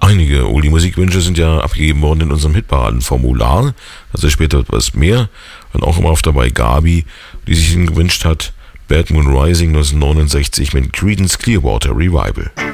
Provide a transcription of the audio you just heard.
einige Oldie-Musikwünsche sind ja abgegeben worden in unserem Hitparadenformular. Also später etwas mehr. Und auch immer auf dabei Gabi, die sich ihn gewünscht hat. Bad Moon Rising 1969 mit Creedence Clearwater Revival.